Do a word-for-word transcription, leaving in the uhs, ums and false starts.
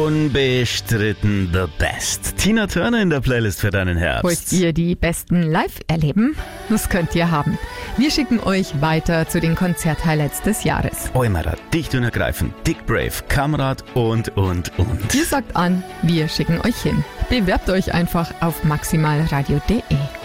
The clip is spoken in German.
Unbestritten the best. Tina Turner in der Playlist für deinen Herbst. Wollt ihr die besten live erleben? Das könnt ihr haben. Wir schicken euch weiter zu den Konzerthighlights des Jahres. Eumerer, dicht und ergreifend, Dick Brave, Kamrat und, und, und. Ihr sagt an, wir schicken euch hin. Bewerbt euch einfach auf maximalradio punkt de.